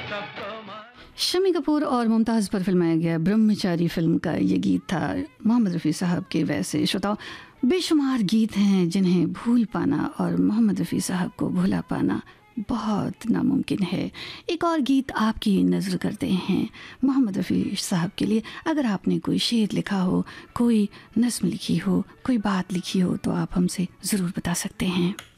शम्मी कपूर और मुमताज़ पर फिल्माया गया ब्रह्मचारी फिल्म का ये गीत था मोहम्मद रफ़ी साहब के। वैसे श्रोताओ, बेशुमार गीत हैं जिन्हें भूल पाना और मोहम्मद रफ़ी साहब को भुला पाना बहुत नामुमकिन है। एक और गीत आपकी नज़र करते हैं मोहम्मद रफ़ी साहब के लिए। अगर आपने कोई शेर लिखा हो, कोई नज़्म लिखी हो, कोई बात लिखी हो तो आप हमसे ज़रूर बता सकते हैं।